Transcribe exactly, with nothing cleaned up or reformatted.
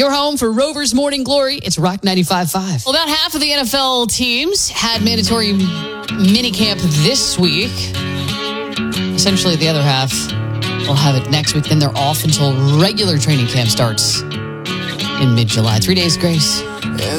Your home for Rovers Morning Glory. It's Rock ninety-five point five. Well, about half of the N F L teams had mandatory minicamp this week. Essentially, the other half will have it next week. Then they're off until regular training camp starts in mid-July. Three days grace.